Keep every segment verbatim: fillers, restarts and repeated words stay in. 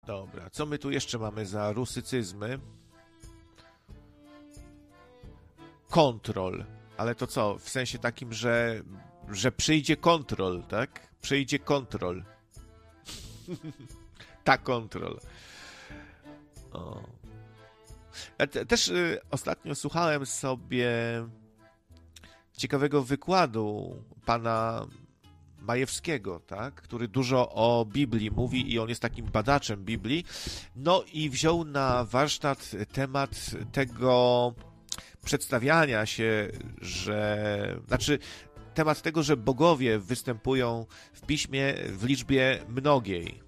Dobra, co my tu jeszcze mamy za rusycyzmy? Kontrol. Ale to co? W sensie takim, że, że przyjdzie kontrol, tak? Przyjdzie kontrol. Ta kontrol. O. Ja te, też y, ostatnio słuchałem sobie ciekawego wykładu pana Majewskiego, tak? Który dużo o Biblii mówi i on jest takim badaczem Biblii. No i wziął na warsztat temat tego przedstawiania się, że... Znaczy, temat tego, że bogowie występują w piśmie w liczbie mnogiej.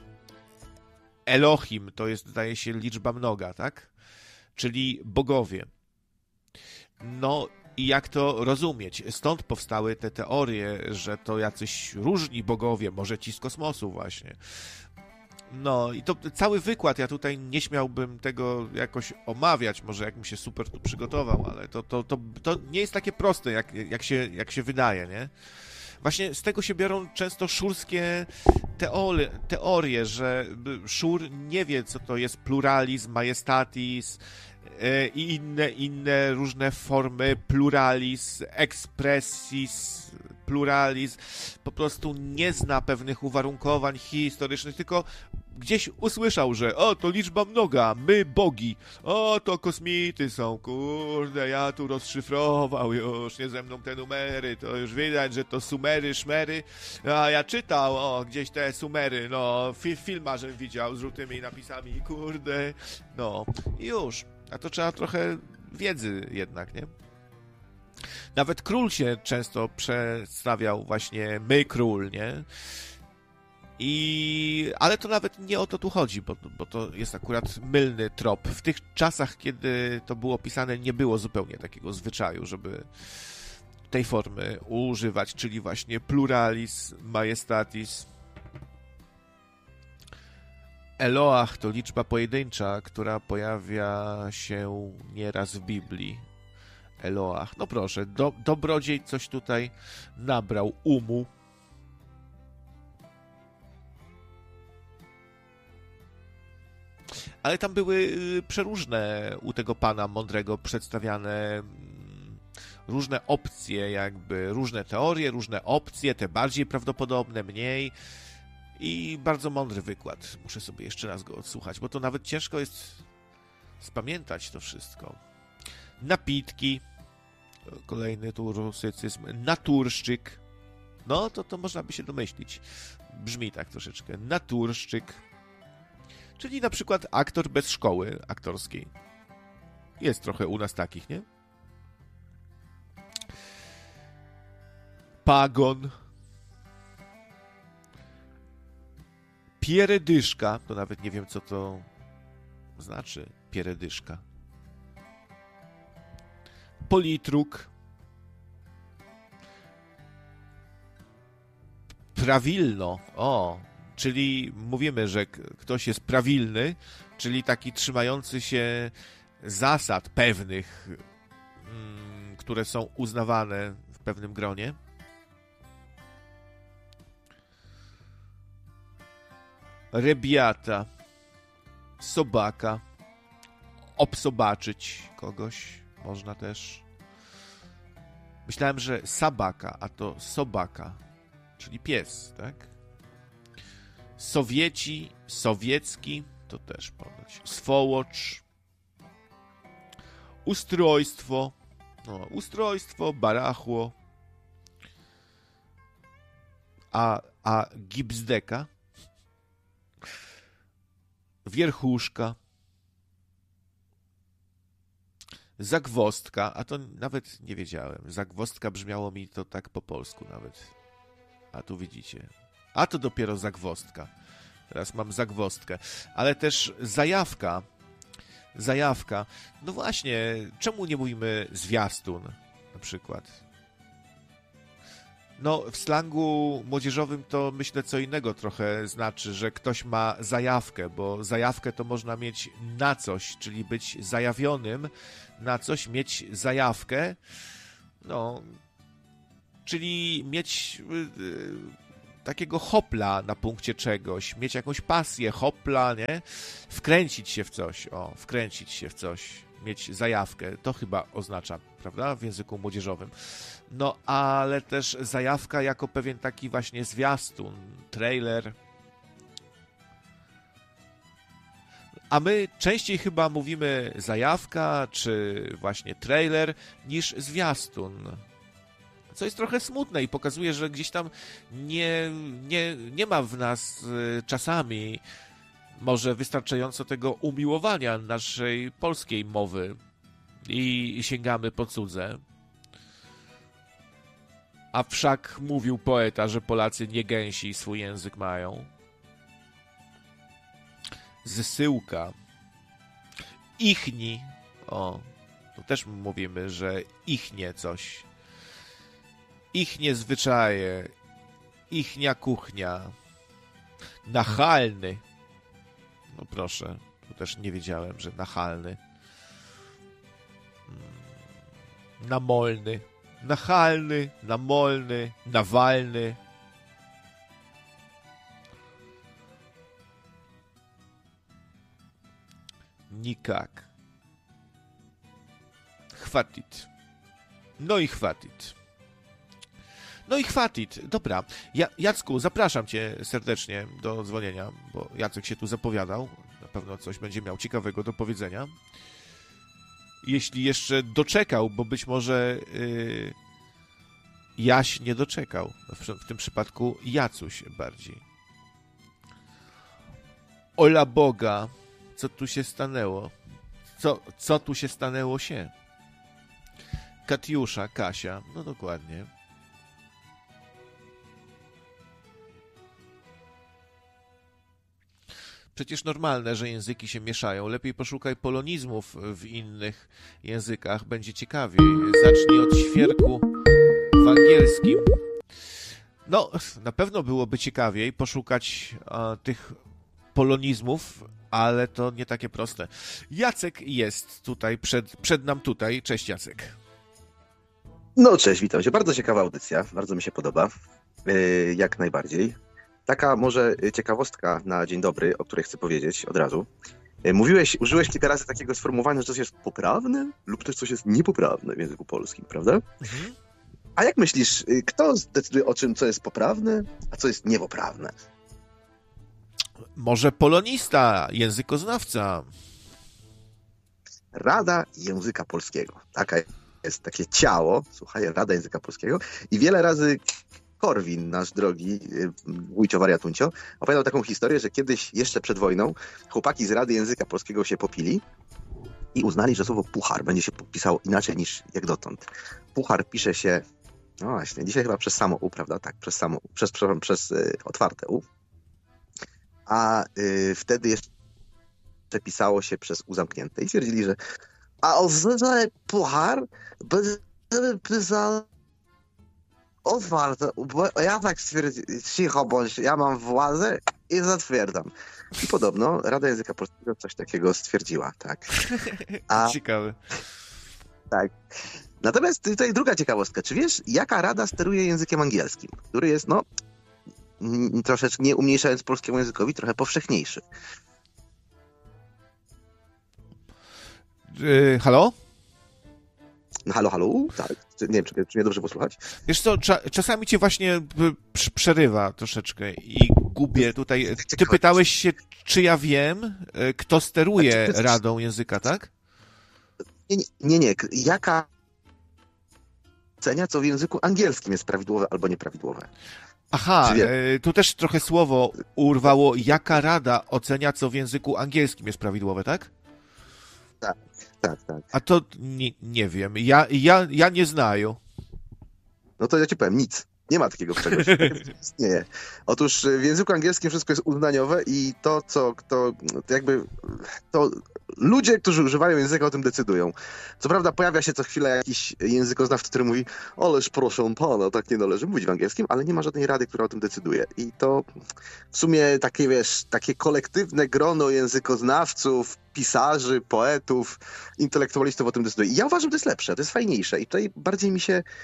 Elohim to jest, zdaje się, liczba mnoga, tak? Czyli bogowie. No i jak to rozumieć? Stąd powstały te teorie, że to jacyś różni bogowie, może ci z kosmosu właśnie. No i to cały wykład, ja tutaj nie śmiałbym tego jakoś omawiać, może jakbym się super tu przygotował, ale to, to, to, to nie jest takie proste, jak, jak, się, jak się wydaje, nie? Właśnie z tego się biorą często szurskie teorie, teorie, że Szur nie wie, co to jest pluralizm, majestatis i inne, inne różne formy pluralis, expressis, pluralis, po prostu nie zna pewnych uwarunkowań historycznych, tylko gdzieś usłyszał, że o, to liczba mnoga, my bogi, o, to kosmity są, kurde, ja tu rozszyfrował już, nie ze mną te numery, to już widać, że to sumery, szmery, a ja czytał, o, gdzieś te sumery, no, fi filma, żem widział z żółtymi napisami, kurde, no, i już, a to trzeba trochę wiedzy jednak, nie? Nawet król się często przedstawiał właśnie my król, nie? I... Ale to nawet nie o to tu chodzi, bo, bo to jest akurat mylny trop. W tych czasach, kiedy to było pisane, nie było zupełnie takiego zwyczaju, żeby tej formy używać, czyli właśnie pluralis, majestatis. Eloach to liczba pojedyncza, która pojawia się nieraz w Biblii. Eloach. No proszę, do, dobrodziej coś tutaj nabrał umu. Ale tam były przeróżne u tego pana mądrego przedstawiane różne opcje, jakby różne teorie, różne opcje, te bardziej prawdopodobne, mniej. I bardzo mądry wykład. Muszę sobie jeszcze raz go odsłuchać, bo to nawet ciężko jest spamiętać to wszystko. Napitki. Kolejny tu rusycyzm. Naturszczyk. No, to, to można by się domyślić. Brzmi tak troszeczkę. Naturszczyk. Czyli na przykład aktor bez szkoły aktorskiej. Jest trochę u nas takich, nie? Pagon. Pieredyszka. To nawet nie wiem, co to znaczy. Pieredyszka. Politruk. Prawilno. O, czyli mówimy, że ktoś jest prawilny, czyli taki trzymający się zasad pewnych, mm, które są uznawane w pewnym gronie. Rebiata. Sobaka. Obsobaczyć kogoś można też. Myślałem, że sabaka, a to sobaka, czyli pies, tak? Sowieci, sowiecki, to też ponoć. Swołocz. Ustrojstwo. No, ustrojstwo, barachło. A, a gipsdeka. Wierchuszka. Zagwozdka, a to nawet nie wiedziałem. Zagwozdka brzmiało mi to tak po polsku nawet. A tu widzicie. A to dopiero zagwozdka. Teraz mam zagwozdkę. Ale też zajawka. Zajawka. No właśnie, czemu nie mówimy zwiastun na przykład? No, w slangu młodzieżowym to myślę co innego trochę znaczy, że ktoś ma zajawkę, bo zajawkę to można mieć na coś, czyli być zajawionym na coś, mieć zajawkę, no, czyli mieć takiego hopla na punkcie czegoś, mieć jakąś pasję, hopla, nie? Wkręcić się w coś, o, wkręcić się w coś, mieć zajawkę, to chyba oznacza, prawda, w języku młodzieżowym. No, ale też zajawka jako pewien taki właśnie zwiastun, trailer. A my częściej chyba mówimy zajawka, czy właśnie trailer, niż zwiastun. Co jest trochę smutne i pokazuje, że gdzieś tam nie, nie, nie ma w nas czasami może wystarczająco tego umiłowania naszej polskiej mowy i sięgamy po cudze. A wszak mówił poeta, że Polacy nie gęsi swój język mają. Zsyłka. Ichni. O, to też mówimy, że ichnie coś. Ichnie zwyczaje. Ichnia kuchnia. Nachalny. No proszę, tu też nie wiedziałem, że nachalny. Namolny. Nachalny, namolny, nawalny. Nikak. Chwatit. No i chwatit. No i chwatit. Dobra. Ja, Jacku, zapraszam cię serdecznie do dzwonienia, bo Jacek się tu zapowiadał. Na pewno coś będzie miał ciekawego do powiedzenia. Jeśli jeszcze doczekał, bo być może yy, Jaś nie doczekał. W, w tym przypadku Jacuś bardziej. Ola Boga, co tu się stanęło? Co, co tu się stanęło się? Katiusza, Kasia, no dokładnie. Przecież normalne, że języki się mieszają. Lepiej poszukaj polonizmów w innych językach, będzie ciekawiej. Zacznij od świerku w angielskim. No, na pewno byłoby ciekawiej poszukać a, tych polonizmów, ale to nie takie proste. Jacek jest tutaj, przed, przed nam tutaj. Cześć, Jacek. No cześć, witam cię. Bardzo ciekawa audycja, bardzo mi się podoba. Yy, jak najbardziej. Taka może ciekawostka na dzień dobry, o której chcę powiedzieć od razu. Mówiłeś, użyłeś kilka razy takiego sformułowania, że coś jest poprawne lub też coś jest niepoprawne w języku polskim, prawda? Mhm. A jak myślisz, kto zdecyduje o czym, co jest poprawne, a co jest niepoprawne? Może polonista, językoznawca. Rada Języka Polskiego. Taka jest takie ciało, słuchaj, Rada Języka Polskiego. I wiele razy Korwin, nasz drogi wujcio wariatuncio, opowiadał taką historię, że kiedyś, jeszcze przed wojną, chłopaki z Rady Języka Polskiego się popili i uznali, że słowo puchar będzie się pisało inaczej niż jak dotąd. Puchar pisze się, no właśnie, dzisiaj chyba przez samo U, prawda? Tak, przez samo U, przez, przepraszam, przez y, otwarte U. A y, wtedy jeszcze pisało się przez U zamknięte i stwierdzili, że a oznacza puchar będzie pisał otwarte, bo ja tak stwierdzę, cicho bądź, ja mam władzę i zatwierdzam. I podobno Rada Języka Polskiego coś takiego stwierdziła, tak. A, Ciekawe. Tak. Natomiast tutaj druga ciekawostka. Czy wiesz, jaka rada steruje językiem angielskim, który jest, no, troszeczkę, nie umniejszając polskiemu językowi, trochę powszechniejszy? Yy, halo? Halo, halo? Tak. Nie wiem, czy, czy mnie dobrze posłuchać? Wiesz co, cza, czasami cię właśnie przerywa troszeczkę i gubię tutaj. Ty pytałeś się, czy ja wiem, kto steruje Radą Języka, tak? Nie, nie, nie, nie. Jaka ocenia, co w języku angielskim jest prawidłowe albo nieprawidłowe? Aha, tu też trochę słowo urwało. Jaka rada ocenia, co w języku angielskim jest prawidłowe, tak? Tak, tak, tak. A to nie, nie wiem. Ja, ja, ja nie znaję. No to ja ci powiem, nic. Nie ma takiego czegoś. Nie. Otóż w języku angielskim wszystko jest uznaniowe i to, co kto, to jakby to ludzie, którzy używają języka, o tym decydują. Co prawda pojawia się co chwilę jakiś językoznawca, który mówi, ależ proszę pana, tak nie należy mówić w angielskim, ale nie ma żadnej rady, która o tym decyduje. I to w sumie takie, wiesz, takie kolektywne grono językoznawców, pisarzy, poetów, intelektualistów o tym decyduje. I ja uważam, że to jest lepsze, to jest fajniejsze i tutaj bardziej mi się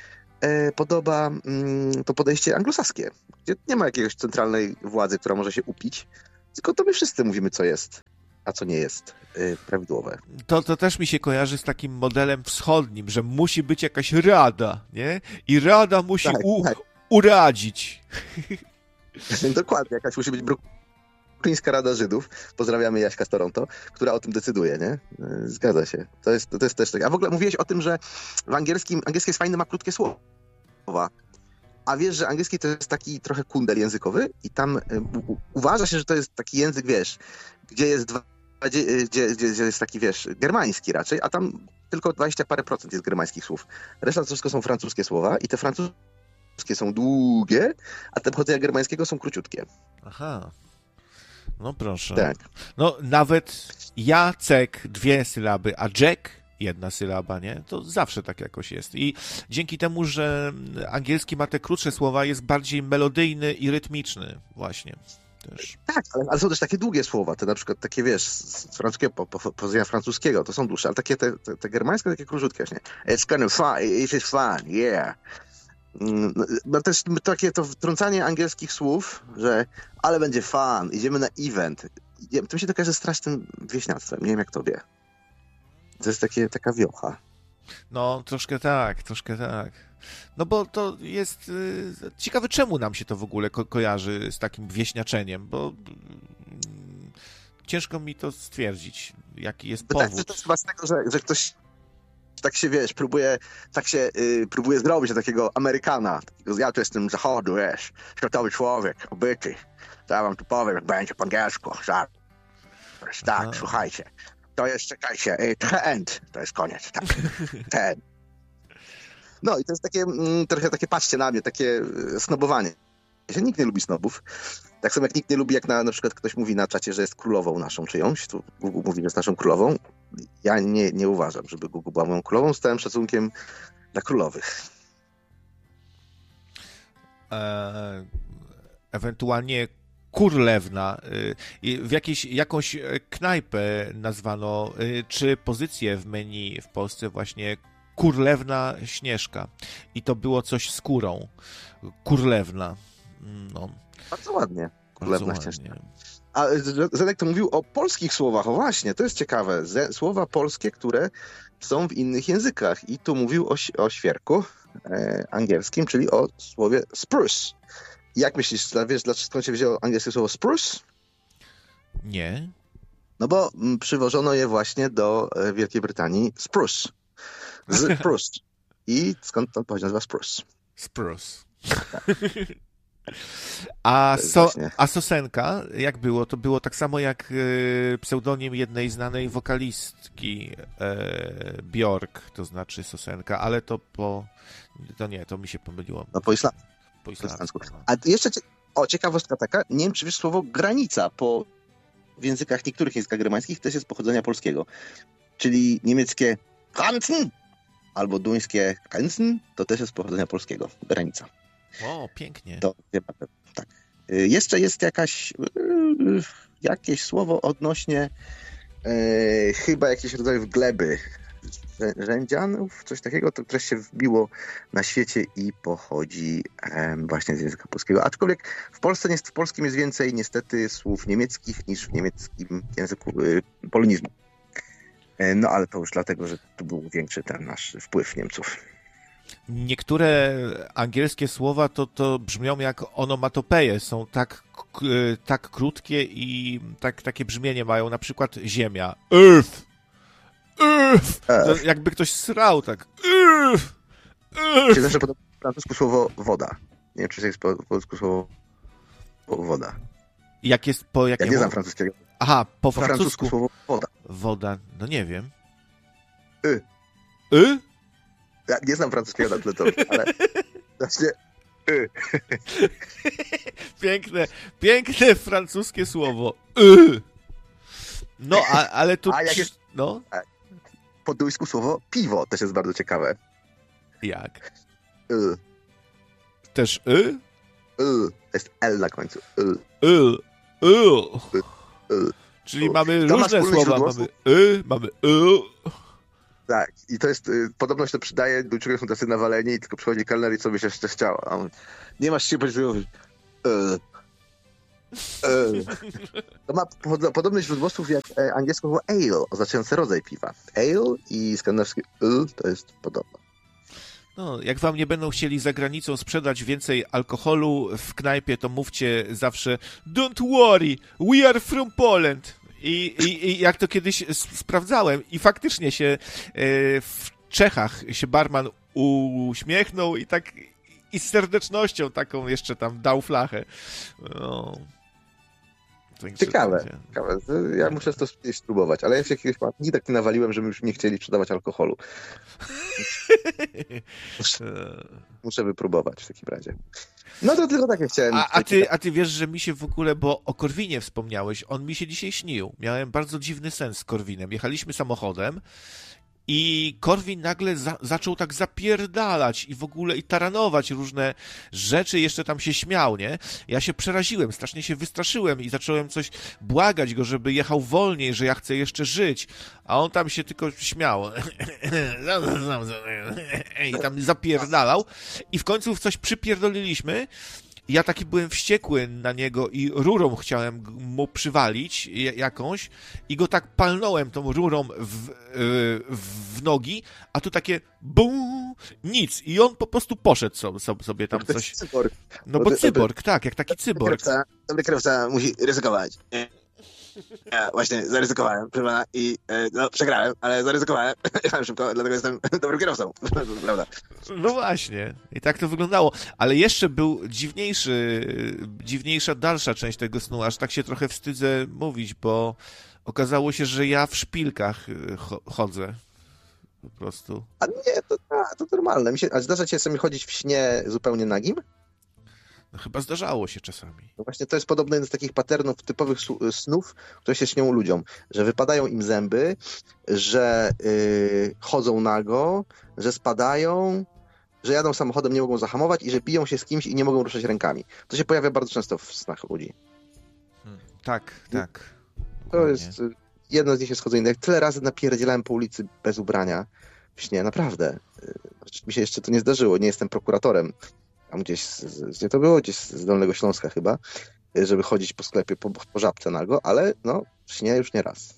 e, podoba mm, to podejście anglosaskie, gdzie nie ma jakiegoś centralnej władzy, która może się upić, tylko to my wszyscy mówimy, co jest, a co nie jest e, prawidłowe. To, to też mi się kojarzy z takim modelem wschodnim, że musi być jakaś rada, nie? I rada musi Tak, u, tak. uradzić. Dokładnie, jakaś musi być Bruklińska Rada Żydów, pozdrawiamy Jaśka z Toronto, która o tym decyduje, nie? Zgadza się. To jest, to jest też tak. A w ogóle mówiłeś o tym, że w angielskim, angielskie jest fajne, ma krótkie słowa. A wiesz, że angielski to jest taki trochę kundel językowy i tam u, uważa się, że to jest taki język, wiesz, gdzie jest dwa, gdzie, gdzie, gdzie jest taki, wiesz, germański raczej, a tam tylko dwadzieścia parę procent jest germańskich słów. Reszta to wszystko są francuskie słowa i te francuskie są długie, a te pochodzenia germańskiego są króciutkie. Aha. No proszę. Tak. No nawet Jacek dwie sylaby, a Jack jedna sylaba, nie? To zawsze tak jakoś jest. I dzięki temu, że angielski ma te krótsze słowa, jest bardziej melodyjny i rytmiczny właśnie też. Tak, ale, ale są też takie długie słowa, te na przykład takie, wiesz, z francuskiego, po, po, pochodzenia francuskiego, to są dłuższe, ale takie te, te, te germańskie, takie króciutkie właśnie. It's kind of fun, it is fun, yeah. No też takie to wtrącanie angielskich słów, że ale będzie fun, idziemy na event. To mi się to kojarzy z strasznym wieśniactwem, nie wiem jak tobie. To jest takie, taka wiocha. No, troszkę tak, troszkę tak. No bo to jest y, ciekawe, czemu nam się to w ogóle ko- kojarzy z takim wieśniaczeniem, bo y, ciężko mi to stwierdzić, jaki jest Bo tak, powód. to jest chyba z tego, że, że ktoś tak się, wiesz, próbuje, tak się y, próbuje zrobić na takiego Amerykana. Takiego, ja to jestem zachodu, wiesz, światowy człowiek, obyty. To ja wam tu powiem, jak będzie po angielsku. Zaraz. Tak, Aha. słuchajcie. To jest, czekajcie, y, the end. To jest koniec, tak. The end. No i to jest takie, mm, trochę takie, patrzcie na mnie, takie y, snobowanie. Nikt nie lubi snobów. Tak samo jak nikt nie lubi, jak na, na przykład ktoś mówi na czacie, że jest królową naszą czyjąś. Tu Google mówi, że jest naszą królową. Ja nie, nie uważam, żeby Google była moją królową, z całym szacunkiem dla królowych. E, ewentualnie Kurlewna. Y, w jakieś, jakąś knajpę nazwano, y, czy pozycję w menu w Polsce właśnie Kurlewna Śnieżka. I to było coś z kurą. Kurlewna. No, Bardzo ładnie. bardzo Królewna ładnie. Śnieżka. A Zenek to mówił o polskich słowach. O właśnie, to jest ciekawe. Ze, słowa polskie, które są w innych językach. I tu mówił o, o świerku e, angielskim, czyli o słowie spruce. Jak myślisz, wiesz, dlaczego skąd się wzięło angielskie słowo spruce? Nie. No bo m, przywożono je właśnie do e, Wielkiej Brytanii spruce. Z spruce. I skąd to pochodzi nazwa spruce? Spruce. A, so, a Sosenka, jak było? To było tak samo jak y, pseudonim jednej znanej wokalistki y, Bjork, to znaczy Sosenka, ale to po... To nie, to mi się pomyliło. No po islamsku. Po islamsku. A jeszcze, o, ciekawostka taka, nie wiem, czy wiesz słowo granica, po w językach, niektórych językach germańskich też jest pochodzenia polskiego. Czyli niemieckie Grenzen albo duńskie Grenzen, to też jest pochodzenia polskiego, granica. O, pięknie. To tak. Jeszcze jest jakaś yy, jakieś słowo odnośnie yy, chyba jakichś rodzajów gleby, rzędzianów, coś takiego, to też się wbiło na świecie i pochodzi e, właśnie z języka polskiego. Aczkolwiek w Polsce w polskim jest więcej niestety słów niemieckich niż w niemieckim języku e, polonizmu. E, no ale to już dlatego, że tu był większy ten nasz wpływ Niemców. Niektóre angielskie słowa to, to brzmią jak onomatopeje, są tak, tak krótkie i tak, takie brzmienie mają, na przykład ziemia. Earth! Earth! To jakby ktoś srał tak. Earth! Earth! Się zawsze podoba po francusku słowo woda. Nie wiem, czy jest po polsku słowo woda. Jak jest po jakiemu? Ja nie znam francuskiego. Aha, po, Po francusku. francusku słowo woda. Woda, no nie wiem. Y. Y? Ja nie znam francuskiego na tle to, ale właśnie y. Piękne, piękne francuskie słowo. Y. No, a, ale tu... A jak jest... No? Po duńsku słowo piwo też jest bardzo ciekawe. Jak? Y. Też y? Y. To jest L na końcu. Y. Y. Y. Y. Czyli y. mamy To różne słowa. źródło? Mamy y, mamy y. Tak, i to jest, y, podobno się to przydaje, do czegoś są tacy nawaleni i tylko przychodzi kelner i co byś jeszcze chciał. A on, nie masz się powiedzieć, to ma pod, podobny źródło głosów jak e, angielskie słowo ale, oznaczające rodzaj piwa. Ale i skandynawskie ale to jest podobne. No, jak wam nie będą chcieli za granicą sprzedać więcej alkoholu w knajpie, to mówcie zawsze don't worry, we are from Poland. I, i, i jak to kiedyś sp- sprawdzałem i faktycznie się e, w Czechach się barman uśmiechnął i tak i z serdecznością taką jeszcze tam dał flachę. No. Ciekawe, ciekawe. Ja muszę to spróbować, ale ja się jakiegoś nie tak nie nawaliłem, żeby już nie chcieli sprzedawać alkoholu. Muszę, muszę wypróbować w takim razie. No to tylko takie chciałem. A, a, ty, a ty wiesz, że mi się w ogóle, bo o Korwinie wspomniałeś, on mi się dzisiaj śnił. Miałem bardzo dziwny sen z Korwinem. Jechaliśmy samochodem i Korwin nagle za, zaczął tak zapierdalać i w ogóle i taranować różne rzeczy, jeszcze tam się śmiał, nie? Ja się przeraziłem, strasznie się wystraszyłem i zacząłem coś błagać go, żeby jechał wolniej, że ja chcę jeszcze żyć, a on tam się tylko śmiał i tam zapierdalał i w końcu w coś przypierdoliliśmy. Ja taki byłem wściekły na niego i rurą chciałem mu przywalić jakąś i go tak palnąłem tą rurą w, w nogi, a tu takie bum, nic. I on po prostu poszedł sobie tam coś. Cyborg. No bo cyborg, tak, jak taki cyborg. Dobry kierowca musi ryzykować. Ja właśnie zaryzykowałem, proszę pana, i no, przegrałem, ale zaryzykowałem. Jechałem szybko, dlatego jestem dobrym kierowcą. Prawda? No właśnie. I tak to wyglądało. Ale jeszcze był dziwniejszy, dziwniejsza dalsza część tego snu, aż tak się trochę wstydzę mówić, bo okazało się, że ja w szpilkach chodzę. Po prostu. A nie, to, a, to normalne. Mi się, a zdarza ci się sobie chodzić w śnie zupełnie nagim? No chyba zdarzało się czasami. No właśnie to jest podobny jeden z takich patternów typowych snów, które się śnią ludziom, że wypadają im zęby, że yy, chodzą nago, że spadają, że jadą samochodem, nie mogą zahamować i że biją się z kimś i nie mogą ruszać rękami. To się pojawia bardzo często w snach ludzi. Hmm. Tak, tak. To jest, jedno z nich jest chodzenie. Jak tyle razy napierdzielałem po ulicy bez ubrania w śnie, naprawdę. Mi się jeszcze to nie zdarzyło, nie jestem prokuratorem. Tam gdzieś, z, gdzie to było? Gdzieś z Dolnego Śląska chyba, żeby chodzić po sklepie po, po żabce nago, ale no, w śnie już nie raz.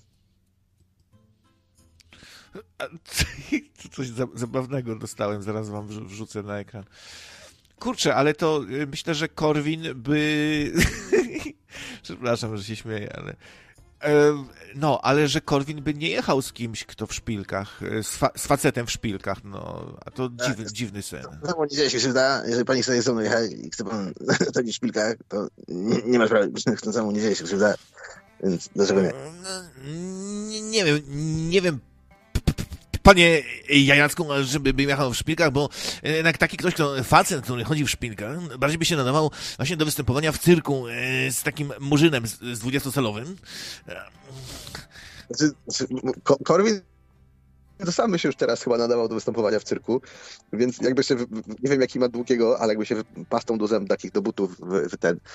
Coś zabawnego dostałem, zaraz wam wrzucę na ekran. Kurczę, ale to myślę, że Korwin by... Przepraszam, że się śmieję, ale... No, ale że Korwin by nie jechał z kimś, kto w szpilkach, z, fa- z facetem w szpilkach, no, a to dziwny, tak, dziwny sen. No, bo nie dzieje się krzywda, jeżeli pani chce ze mną jechać i chce pan chodzić w szpilkach, to nie, nie ma sprawy, chcę samemu nie dzieje się krzywda, więc dlaczego nie? Nie, nie wiem, nie wiem, panie Jajacku, żeby jechał w szpilkach, bo jednak taki ktoś, kto facet, który chodzi w szpilkach, bardziej by się nadawał właśnie do występowania w cyrku z takim murzynem z dwudziestocalowym. Znaczy, Korwin to sam by się już teraz chyba nadawał do występowania w cyrku, więc jakby się, nie wiem jaki ma długiego, ale jakby się pastą do zęb takich do butów w, w ten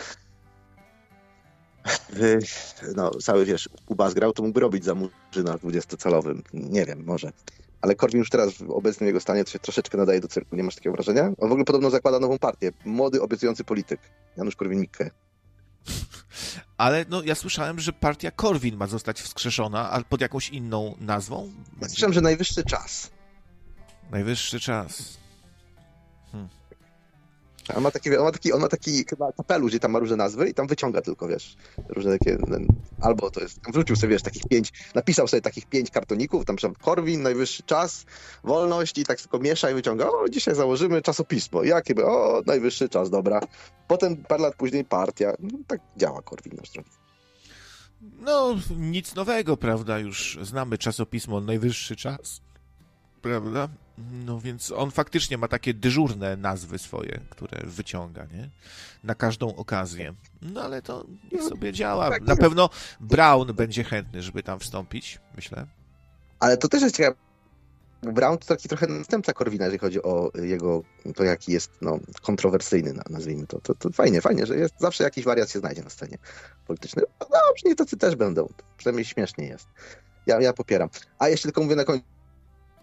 w, no cały wiesz, Kuba zgrał, to mógłby robić za murzyna dwudziestocalowym. Nie wiem, może. Ale Korwin już teraz w obecnym jego stanie to się troszeczkę nadaje do cyrku. Nie masz takiego wrażenia? On w ogóle podobno zakłada nową partię. Młody, obiecujący polityk. Janusz Korwin-Mikke. Ale no, ja słyszałem, że partia Korwin ma zostać wskrzeszona, ale pod jakąś inną nazwą? Ja słyszałem, że najwyższy czas. Najwyższy czas. Hmm. On ma taki, on ma taki, on ma taki chyba kapelusz, gdzie tam ma różne nazwy i tam wyciąga tylko, wiesz, różne takie, albo to jest, tam wrzucił sobie, wiesz, takich pięć, napisał sobie takich pięć kartoników, tam przykład Korwin, najwyższy czas, wolność i tak tylko miesza i wyciąga, o, dzisiaj założymy czasopismo, jakie by, o, najwyższy czas, dobra. Potem parę lat później partia, no, tak działa Korwin nasz drogi. No, nic nowego, prawda, już znamy czasopismo Najwyższy Czas, prawda? No więc on faktycznie ma takie dyżurne nazwy swoje, które wyciąga, nie? Na każdą okazję. No ale to niech sobie działa. Na pewno Braun będzie chętny, żeby tam wstąpić, myślę. Ale to też jest ciekawe. Braun to taki trochę następca Korwina, jeżeli chodzi o jego, to jaki jest, no, kontrowersyjny, nazwijmy to. To, to fajnie, fajnie, że jest, zawsze jakiś wariat się znajdzie na scenie politycznej. No dobrze, niech tacy też będą. Przynajmniej śmiesznie jest. Ja, ja popieram. A jeszcze tylko mówię na końcu,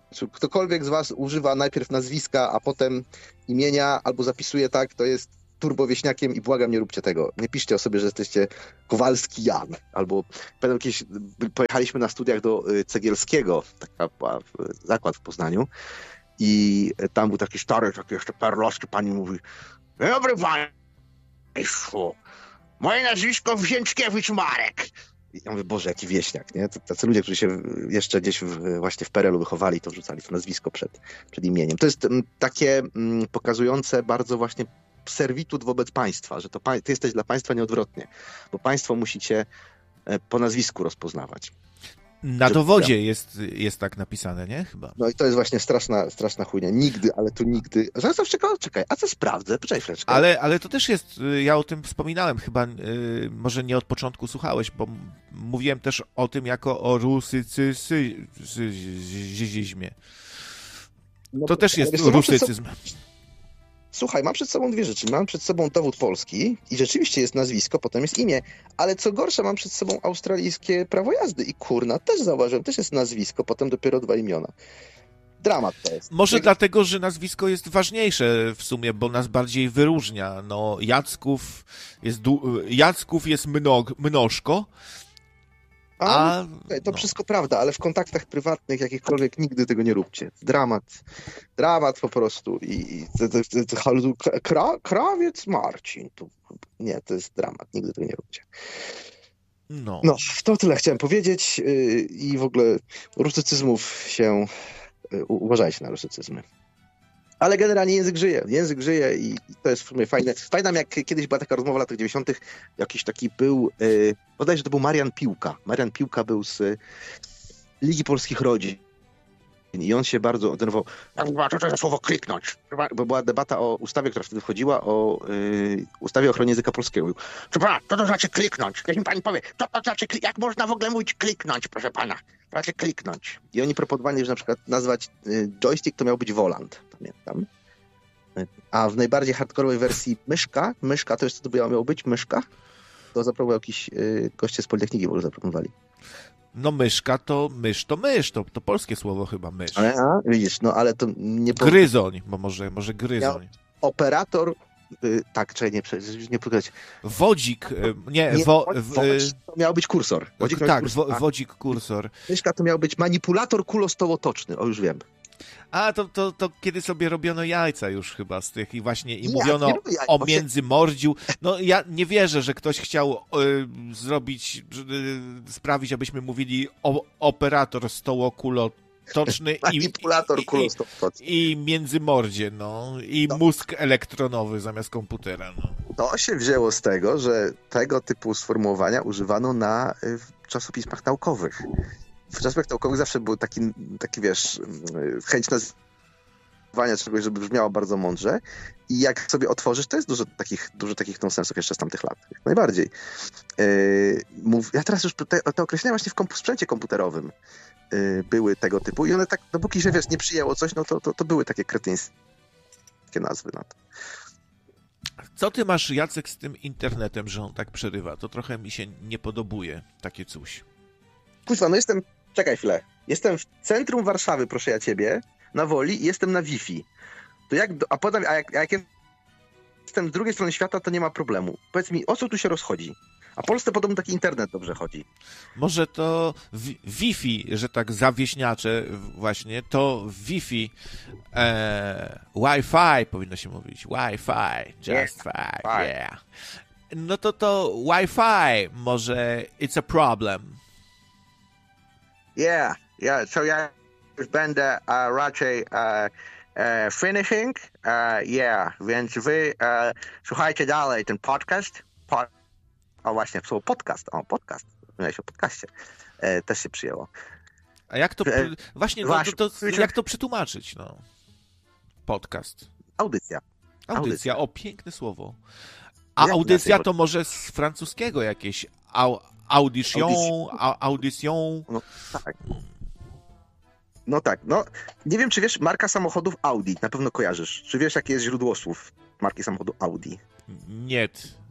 czy ktokolwiek z was używa najpierw nazwiska, a potem imienia, albo zapisuje tak, to jest turbowieśniakiem i błagam, nie róbcie tego. Nie piszcie o sobie, że jesteście Kowalski Jan, albo pamiętam kiedyś pojechaliśmy na studiach do Cegielskiego, taka była zakład w Poznaniu, i tam był taki stary, taki jeszcze perlowski, pani mówi: dzień dobry państwu, moje nazwisko Wzięczkiewicz Marek. I ja mówię: Boże, jaki wieśniak, nie? Tacy ludzie, którzy się jeszcze gdzieś w, właśnie w P R L u wychowali, to wrzucali to nazwisko przed, przed imieniem. To jest m, takie m, pokazujące bardzo właśnie serwitut wobec państwa, że to pa- ty jesteś dla państwa nieodwrotnie, bo państwo musi cię po nazwisku rozpoznawać. Na dowodzie jest, jest tak napisane, nie? Chyba. No i to jest właśnie straszna, straszna chujnia. Nigdy, ale tu nigdy. Że zawsze czekaj, czekaj, a co sprawdzę? Poczekaj chwileczkę. Ale, ale to też jest, ja o tym wspominałem chyba, yy, może nie od początku słuchałeś, bo mówiłem też o tym jako o rusycyzmie. To też jest rusycyzm. Słuchaj, mam przed sobą dwie rzeczy. Mam przed sobą dowód polski i rzeczywiście jest nazwisko, potem jest imię, ale co gorsza, mam przed sobą australijskie prawo jazdy i kurna, też zauważyłem, też jest nazwisko, potem dopiero dwa imiona. Dramat to jest. Może Jak... dlatego, że nazwisko jest ważniejsze w sumie, bo nas bardziej wyróżnia. No, Jacków jest, du... Jacków jest mno... mnożko, A, a to no. Wszystko prawda, ale w kontaktach prywatnych jakichkolwiek nigdy tego nie róbcie. Dramat. Dramat po prostu. I to, to, to, to, kra, krawiec Marcin. Tu, nie, to jest dramat. Nigdy tego nie róbcie. No. No, to tyle chciałem powiedzieć yy, i w ogóle rusycyzmów się... Yy, uważajcie na rusycyzmy. Ale generalnie język żyje. Język żyje i, i to jest w sumie fajne. Pamiętam, jak kiedyś była taka rozmowa w latach dziewięćdziesiątych. Jakiś taki był, yy, bodajże to był Marian Piłka. Marian Piłka był z y, Ligi Polskich Rodzin. I on się bardzo denerwował. Co to za słowo kliknąć? Bo była debata o ustawie, która wtedy wchodziła, o yy, ustawie o ochronie języka polskiego. Co pana, co to znaczy kliknąć? Niech mi pani powie, co to znaczy, jak można w ogóle mówić kliknąć, proszę pana? To znaczy kliknąć. I oni proponowali, że na przykład nazwać yy, joystick to miał być volant. Pamiętam. A w najbardziej hardkorowej wersji myszka, myszka to jeszcze to miało być, myszka, to zaproponował jakiś yy, goście z Politechniki w ogóle zaproponowali. No myszka to mysz, to mysz, to, to polskie słowo chyba mysz. Ale, a, widzisz, no ale to nie... Gryzoń, bo może, może gryzoń. Miał operator, yy, tak, czekaj, nie, nie pokazać. Wodzik, yy, nie, nie wo, wodzik, w, to miał być kursor. Wodzik tak, kursor. Wo, wodzik, kursor. Myszka to miał być manipulator kulostołotoczny, o już wiem. A, to, to, to kiedy sobie robiono jajca już chyba z tych i właśnie i ja, mówiono jaj, o międzymordziu. No ja nie wierzę, że ktoś chciał y, zrobić, y, sprawić, abyśmy mówili o, operator stołokulotoczny manipulator kulostołotoczny i, i międzymordzie, no, i no. Mózg elektronowy zamiast komputera, no. To się wzięło z tego, że tego typu sformułowania używano na y, w czasopismach naukowych. W czasopismach naukowych zawsze był taki, taki wiesz, chęć nazywania czegoś, żeby brzmiało bardzo mądrze i jak sobie otworzysz, to jest dużo takich, dużo takich nonsensów jeszcze z tamtych lat. Jak najbardziej. Yy, mów, ja teraz już te, te określenia właśnie w komp- sprzęcie komputerowym yy, były tego typu i one tak, dopóki się wiesz, nie przyjęło coś, no to, to, to były takie kretyńskie nazwy na to. Co ty masz, Jacek, z tym internetem, że on tak przerywa? To trochę mi się nie podobuje, takie coś. Kuźwa, no jestem, czekaj chwilę, jestem w centrum Warszawy, proszę ja ciebie, na Woli i jestem na Wi-Fi. To jak, a potem, a jak, a jak jestem z drugiej strony świata, to nie ma problemu. Powiedz mi, o co tu się rozchodzi? A Polsce podobno taki internet dobrze chodzi. Może to Wi-Fi, że tak zawieśniacze właśnie, to Wi-Fi, e, Wi-Fi powinno się mówić. Wi-Fi, just yeah. five, yeah. No to to Wi-Fi, może it's a problem. Yeah, yeah, so ja już będę uh, raczej uh, uh, finishing, uh, yeah, więc wy uh, słuchajcie dalej ten podcast. Po, o właśnie, słowo podcast, o podcast, mówiłeś o podcaście, e, też się przyjęło. A jak to, e, właśnie, no, to, to, jak to przetłumaczyć, no? Podcast. Audycja. Audycja, audycja. O, piękne słowo. A jak audycja to może z francuskiego jakieś, au, audition, audition. No tak. No tak, no nie wiem, czy wiesz, marka samochodów Audi, na pewno kojarzysz. Czy wiesz, jakie jest źródło słów marki samochodu Audi? Nie.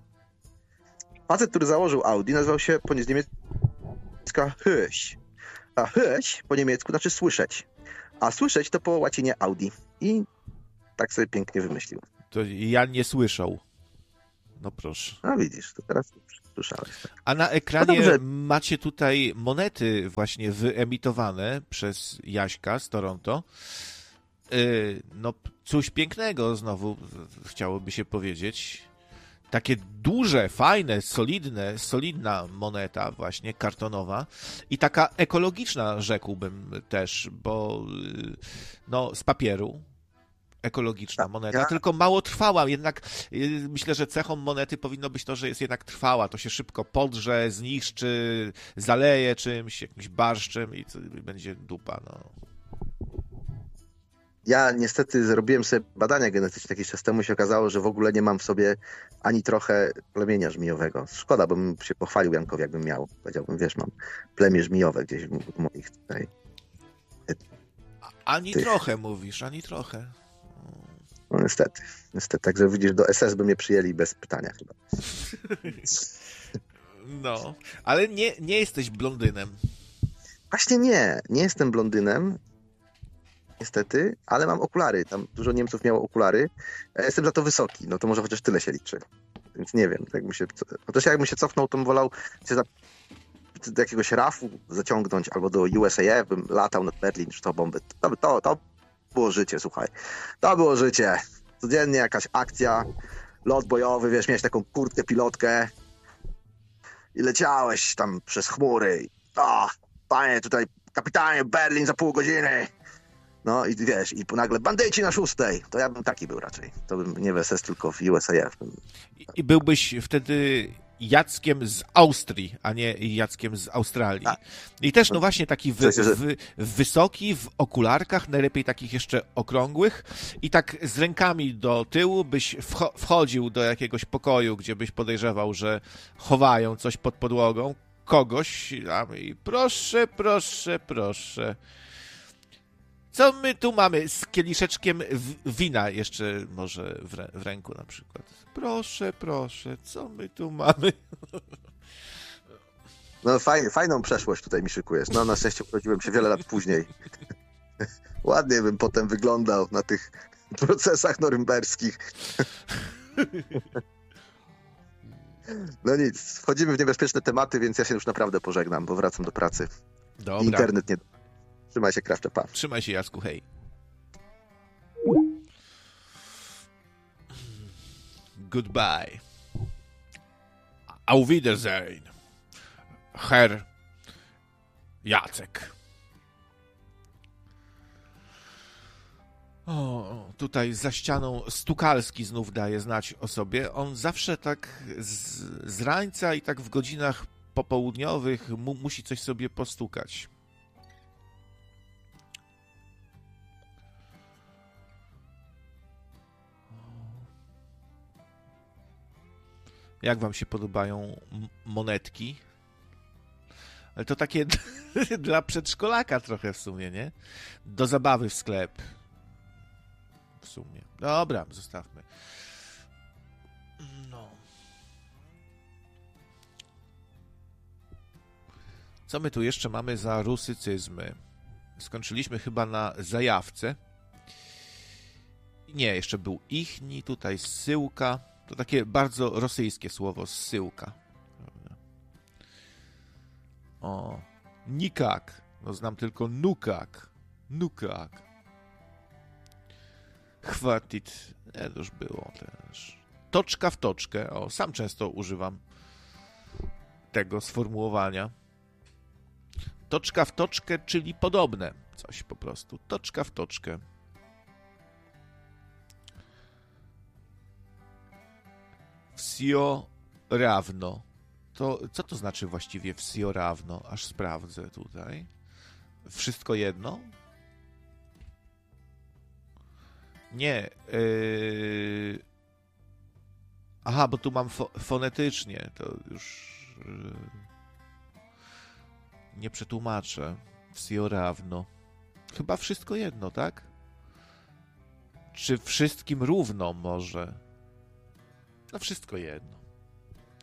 Facet, który założył Audi, nazywał się po niemiecku Höś. A Höś po niemiecku znaczy słyszeć. A słyszeć to po łacinie Audi. I tak sobie pięknie wymyślił. To ja nie słyszał. No proszę. No widzisz, to teraz słyszałeś. Tak. A na No ekranie dobrze. macie tutaj monety właśnie wyemitowane przez Jaśka z Toronto. Yy, no coś pięknego znowu chciałoby się powiedzieć. Takie duże, fajne, solidne, solidna moneta właśnie, kartonowa i taka ekologiczna, rzekłbym też, bo yy, no z papieru. Ekologiczna moneta, Ja- tylko mało trwała. Jednak yy, myślę, że cechą monety powinno być to, że jest jednak trwała. To się szybko podrze, zniszczy, zaleje czymś, jakimś barszczem i co, będzie dupa. No. Ja niestety zrobiłem sobie badania genetyczne jakiś czas temu i się okazało, że w ogóle nie mam w sobie ani trochę plemienia żmijowego. Szkoda, bym się pochwalił Jankowi, jakbym miał. Powiedziałbym, wiesz, mam plemię żmijowe gdzieś w moich tutaj. Ani Tych. trochę mówisz, ani trochę. No niestety, niestety. Także widzisz, do S S by mnie przyjęli bez pytania chyba. No, ale nie, nie jesteś blondynem. Właśnie nie, nie jestem blondynem, niestety, ale mam okulary. Tam dużo Niemców miało okulary. Ja jestem za to wysoki, no to może chociaż tyle się liczy. Więc nie wiem, jakbym się, chociaż jakbym się cofnął, to bym wolał się za, do jakiegoś rafu zaciągnąć albo do U S A F, bym latał nad Berlin, czy to bomby. To, to, to było życie, słuchaj. To było życie. Codziennie jakaś akcja, lot bojowy, wiesz, miałeś taką kurtkę, pilotkę i leciałeś tam przez chmury. I, o, panie, tutaj kapitanie, Berlin za pół godziny. No i wiesz, i nagle bandyci na szóstej. To ja bym taki był raczej. To bym nie w S S, tylko w U S A F. I, i byłbyś wtedy Jackiem z Austrii, a nie Jackiem z Australii. Tak. I też, no właśnie, taki wy, W sensie, że- wy, wysoki, w okularkach, najlepiej takich jeszcze okrągłych i tak z rękami do tyłu byś wcho- wchodził do jakiegoś pokoju, gdzie byś podejrzewał, że chowają coś pod podłogą, kogoś, a my, proszę, proszę, proszę. Co my tu mamy? Z kieliszeczkiem w- wina jeszcze może w, rę- w ręku na przykład. Proszę, proszę, co my tu mamy? No fajnie, fajną przeszłość tutaj mi szykujesz. No na szczęście urodziłem się wiele lat później. Ładnie bym potem wyglądał na tych procesach norymberskich. No nic, wchodzimy w niebezpieczne tematy, więc ja się już naprawdę pożegnam, bo wracam do pracy. Dobra, Internet nie... Trzymaj się, Krawcze, pa. trzymaj się, Jacku, hej. Goodbye. Auf Wiedersehen. Herr Jacek. O, tutaj za ścianą Stukalski znów daje znać o sobie. On zawsze tak z, z rańca i tak w godzinach popołudniowych mu, musi coś sobie postukać. Jak wam się podobają m- monetki? Ale to takie dla przedszkolaka trochę w sumie, nie? Do zabawy w sklep. W sumie. Dobra, zostawmy. No. Co my tu jeszcze mamy za rusycyzmy? Skończyliśmy chyba na zajawce. Nie, jeszcze był ichni, tutaj zsyłka. To takie bardzo rosyjskie słowo, zsyłka. O, nikak. No znam tylko nukak. Nukak. Chwatit. Nie, to już było też. Toczka w toczkę. O, sam często używam tego sformułowania. Toczka w toczkę, czyli podobne. Coś po prostu. Toczka w toczkę. Wsio rawno. To co to znaczy właściwie wsio rawno? Aż sprawdzę tutaj. Wszystko jedno? Nie. Yy... Aha, bo tu mam fo- fonetycznie. To już yy... nie przetłumaczę. Wsio rawno. Chyba wszystko jedno, tak? Czy wszystkim równo może? No wszystko jedno.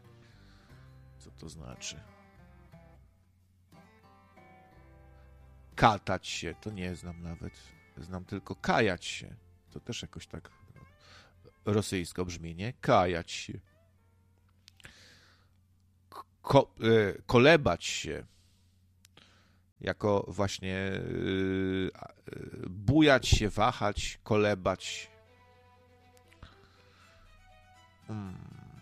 Co to znaczy? Katać się, to nie znam nawet. Znam tylko kajać się. To też jakoś tak rosyjsko brzmi, nie? Kajać się. Ko, y, kolebać się. Jako właśnie y, y, bujać się, wahać, kolebać. Hmm.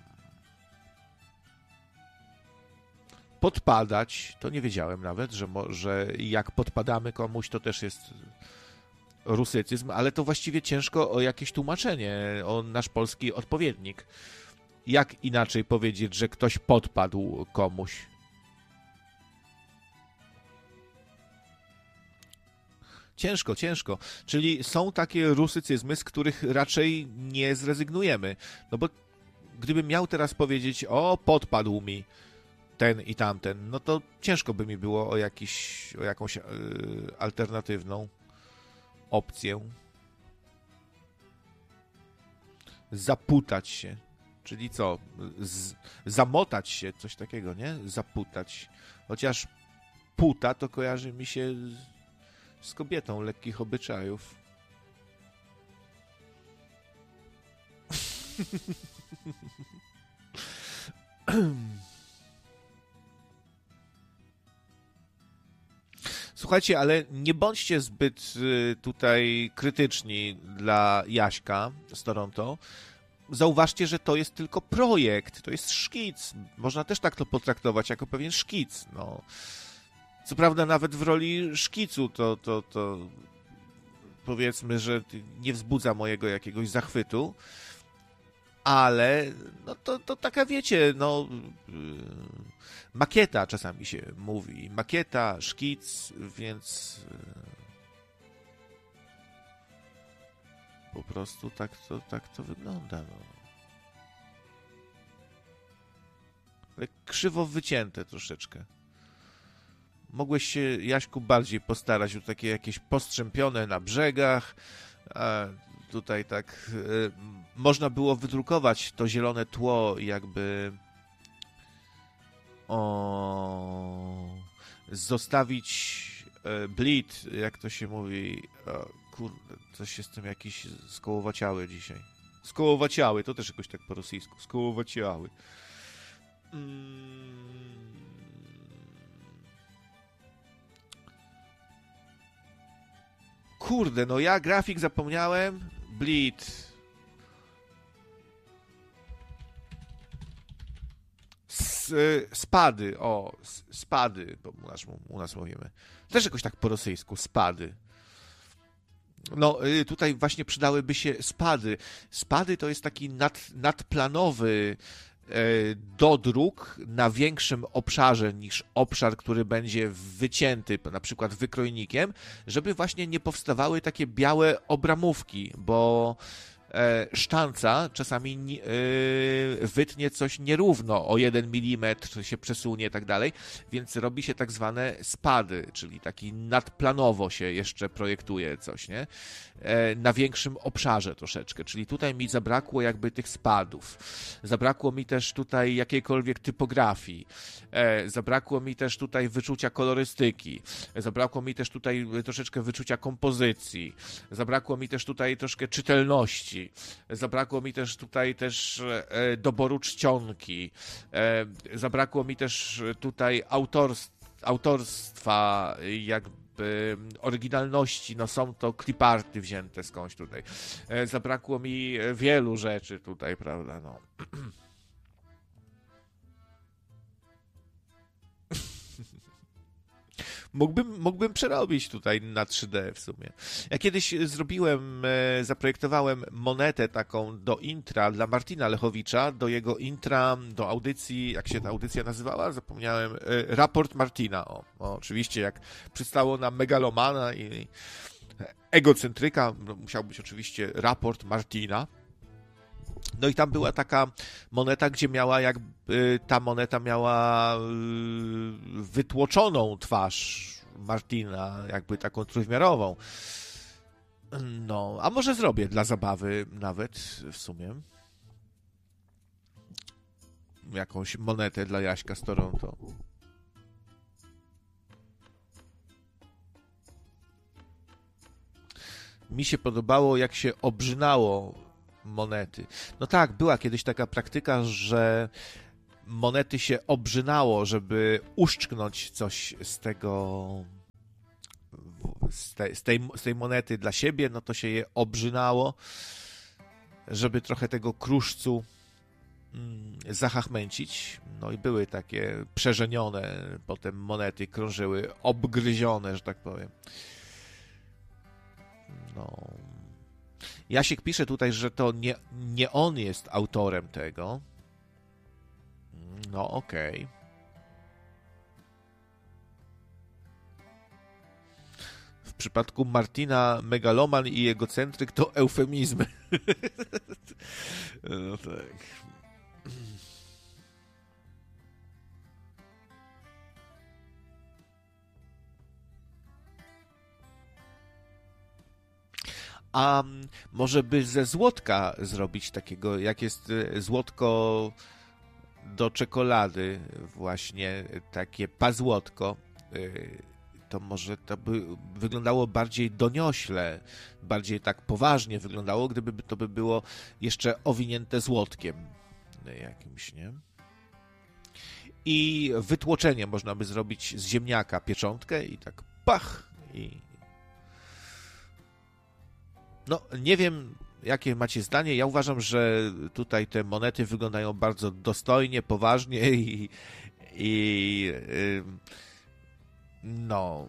Podpadać, to nie wiedziałem nawet, że, mo, że jak podpadamy komuś, to też jest rusycyzm, ale to właściwie ciężko o jakieś tłumaczenie, o nasz polski odpowiednik. Jak inaczej powiedzieć, że ktoś podpadł komuś? Ciężko, ciężko. Czyli są takie rusycyzmy, z których raczej nie zrezygnujemy. No bo gdybym miał teraz powiedzieć, o, podpadł mi ten i tamten, no to ciężko by mi było o, jakiś, o jakąś yy, alternatywną opcję. Zaputać się. Czyli co? Z, zamotać się, coś takiego, nie? Zaputać. Chociaż puta to kojarzy mi się z, z kobietą lekkich obyczajów. Słuchajcie, ale nie bądźcie zbyt tutaj krytyczni dla Jaśka z Toronto. Zauważcie, że to jest tylko projekt, to jest szkic. Można też tak to potraktować, jako pewien szkic. No. Co prawda nawet w roli szkicu to, to, to powiedzmy, że nie wzbudza mojego jakiegoś zachwytu, ale no to, to taka, wiecie, no makieta czasami się mówi. Makieta, szkic, więc po prostu tak to, tak to wygląda. No. Ale krzywo wycięte troszeczkę. Mogłeś się, Jaśku, bardziej postarać o takie jakieś postrzępione na brzegach. A tutaj tak y, można było wydrukować to zielone tło i jakby o, zostawić y, bleed, jak to się mówi. O, kurde, coś jestem jakiś skołowaciały dzisiaj. Skołowaciały, to też jakoś tak po rosyjsku. Skołowaciały. Mm. Kurde, no ja grafik zapomniałem. Bleed. S, spady, o, spady, bo u nas, u nas mówimy. Też jakoś tak po rosyjsku, spady. No, tutaj właśnie przydałyby się spady. Spady to jest taki nad, nadplanowy dodruk na większym obszarze niż obszar, który będzie wycięty na przykład wykrojnikiem, żeby właśnie nie powstawały takie białe obramówki, bo sztanca czasami wytnie coś nierówno, o jeden milimetr się przesunie i tak dalej, więc robi się tak zwane spady, czyli taki nadplanowo się jeszcze projektuje coś, nie? Na większym obszarze troszeczkę, czyli tutaj mi zabrakło jakby tych spadów. Zabrakło mi też tutaj jakiejkolwiek typografii. Zabrakło mi też tutaj wyczucia kolorystyki. Zabrakło mi też tutaj troszeczkę wyczucia kompozycji. Zabrakło mi też tutaj troszkę czytelności. Zabrakło mi też tutaj też doboru czcionki. Zabrakło mi też tutaj autorstwa, autorstwa jakby oryginalności, no są to cliparty wzięte skądś tutaj. Zabrakło mi wielu rzeczy tutaj, prawda, no. Mógłbym, mógłbym przerobić tutaj na trzy D w sumie. Ja kiedyś zrobiłem, zaprojektowałem monetę taką do intra dla Martina Lechowicza, do jego intra, do audycji, jak się ta audycja nazywała? Zapomniałem. Raport Martina. O, o oczywiście, jak przystało na megalomana i egocentryka, no, musiał być oczywiście raport Martina. No i tam była taka moneta, gdzie miała jakby, ta moneta miała wytłoczoną twarz Martina, jakby taką trójwymiarową. No, a może zrobię dla zabawy nawet w sumie jakąś monetę dla Jaśka z Toronto. mi się podobało, jak się obrzynało monety. No tak, była kiedyś taka praktyka, że monety się obrzynało, żeby uszczknąć coś z tego, z tej, z tej, z tej monety dla siebie, no to się je obrzynało, żeby trochę tego kruszcu mm, zahachmęcić. No i były takie przeżenione, potem monety krążyły, obgryzione, że tak powiem. No... Jasiek pisze tutaj, że to nie, nie on jest autorem tego. No okej. Okay. W przypadku Martina megaloman i egocentryk to eufemizmy. No tak. A może by ze złotka zrobić takiego, jak jest złotko do czekolady, właśnie takie pazłotko, to może to by wyglądało bardziej doniośle, bardziej tak poważnie wyglądało, gdyby to by było jeszcze owinięte złotkiem jakimś, nie? I wytłoczenie można by zrobić z ziemniaka pieczątkę i tak pach i no, nie wiem, jakie macie zdanie. Ja uważam, że tutaj te monety wyglądają bardzo dostojnie, poważnie i, i yy, no.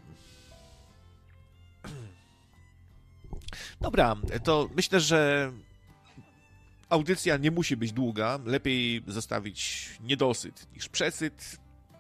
Dobra, to myślę, że audycja nie musi być długa. Lepiej zostawić niedosyt niż przesyt.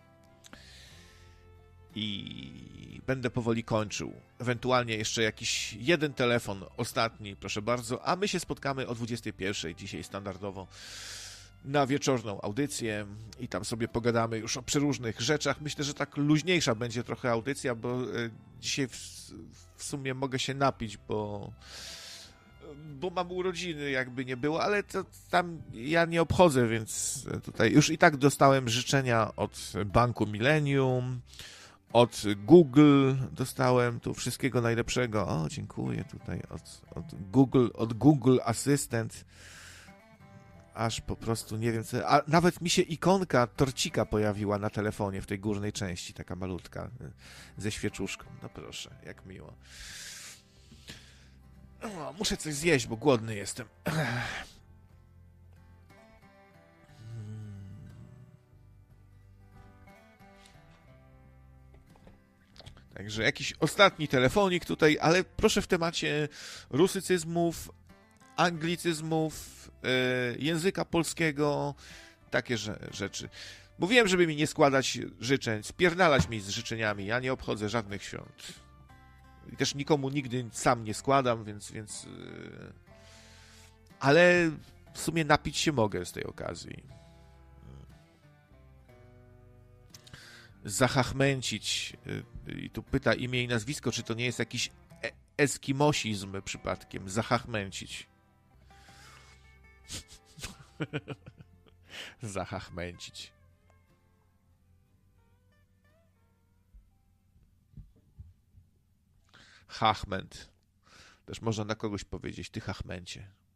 I będę powoli kończył. Ewentualnie jeszcze jakiś jeden telefon, ostatni, proszę bardzo, a my się spotkamy o dwudziestej pierwszej, dzisiaj standardowo, na wieczorną audycję i tam sobie pogadamy już o przeróżnych rzeczach. Myślę, że tak luźniejsza będzie trochę audycja, bo dzisiaj w, w sumie mogę się napić, bo, bo mam urodziny, jakby nie było, ale to tam ja nie obchodzę, więc tutaj już i tak dostałem życzenia od Banku Millennium, od Google dostałem tu wszystkiego najlepszego. O, dziękuję tutaj. Od, od Google, od Google Assistant. Aż po prostu nie wiem co. A nawet mi się ikonka torcika pojawiła na telefonie w tej górnej części, taka malutka, ze świeczuszką. No proszę, jak miło. O, muszę coś zjeść, bo głodny jestem. Także jakiś ostatni telefonik tutaj, ale proszę w temacie rusycyzmów, anglicyzmów, yy, języka polskiego, takie rzeczy. Mówiłem, żeby mi nie składać życzeń, spierdalać mi z życzeniami, ja nie obchodzę żadnych świąt. I też nikomu nigdy sam nie składam, więc... więc yy... ale w sumie napić się mogę z tej okazji. Zahachmęcić. I tu pyta imię i nazwisko, czy to nie jest jakiś eskimosizm przypadkiem. Zahachmęcić. Zahachmęcić. Hachment. Też można na kogoś powiedzieć, ty hachmęcie.